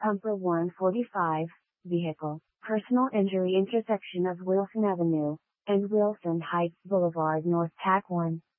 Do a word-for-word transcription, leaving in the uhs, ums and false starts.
Pumper one forty-five, Vehicle, Personal Injury Intersection of Wilson Avenue and Wilson Heights Boulevard North T A C one.